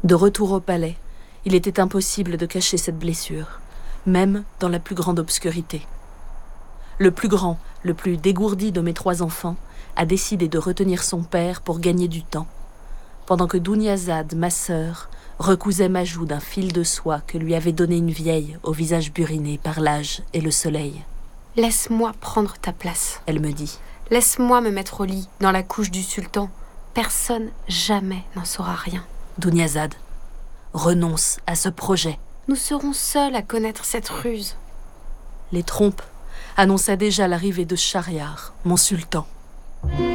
De retour au palais, il était impossible de cacher cette blessure, même dans la plus grande obscurité. Le plus grand, le plus dégourdi de mes 3 enfants, a décidé de retenir son père pour gagner du temps, pendant que Dunyazad, ma sœur, recousait ma joue d'un fil de soie que lui avait donné une vieille au visage buriné par l'âge et le soleil. « Laisse-moi prendre ta place. » Elle me dit. « Laisse-moi me mettre au lit, dans la couche du sultan. Personne jamais n'en saura rien. » Dunyazad, renonce à ce projet. Nous serons seuls à connaître cette ruse. Les trompes annonçaient déjà l'arrivée de Shahryar, mon sultan.